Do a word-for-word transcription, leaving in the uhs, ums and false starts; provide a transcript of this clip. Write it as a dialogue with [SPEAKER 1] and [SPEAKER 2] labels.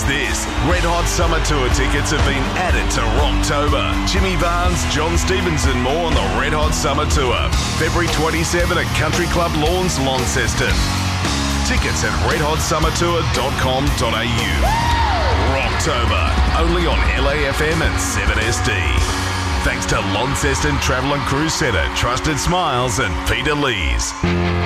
[SPEAKER 1] this. Red Hot Summer Tour tickets have been added to Rocktober. Jimmy Barnes, John Stevens and more on the Red Hot Summer Tour. February twenty-seventh at Country Club Lawns, Launceston. Tickets at red hot summer tour dot com dot a u. Rocktober, only on L A F M and seven S D. Thanks to Launceston Travel and Cruise Centre, Trusted Smiles and Peter Lees.